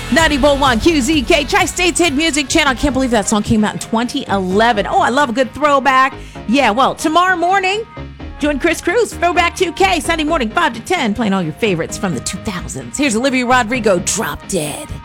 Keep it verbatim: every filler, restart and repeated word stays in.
ninety point one Q Z K, Tri-State's Hit Music Channel. I can't believe that song came out in twenty eleven. Oh, I love a good throwback. Yeah, well, tomorrow morning, join Chris Cruz, Throwback two K, Sunday morning, five to ten, playing all your favorites from the two thousands. Here's Olivia Rodrigo, Drop Dead.